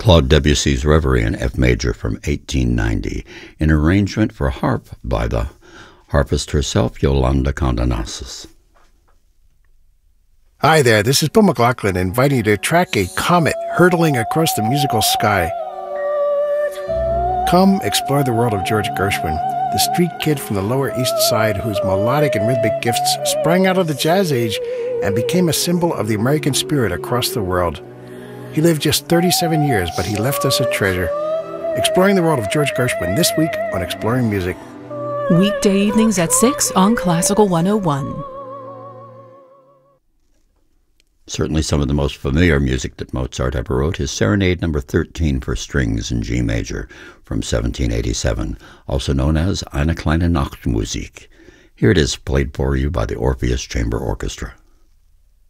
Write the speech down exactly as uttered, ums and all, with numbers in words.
Claude Debussy's Reverie in F major from eighteen ninety, an arrangement for harp by the harpist herself, Yolanda Condonasus. Hi there, this is Bill McLaughlin inviting you to track a comet hurtling across the musical sky. Come explore the world of George Gershwin, the street kid from the Lower East Side whose melodic and rhythmic gifts sprang out of the jazz age and became a symbol of the American spirit across the world. He lived just thirty-seven years, but he left us a treasure. Exploring the world of George Gershwin this week on Exploring Music. Weekday evenings at six on Classical one oh one. Certainly some of the most familiar music that Mozart ever wrote is Serenade number thirteen for strings in G major from seventeen eighty-seven, also known as Eine kleine Nachtmusik. Here it is, played for you by the Orpheus Chamber Orchestra.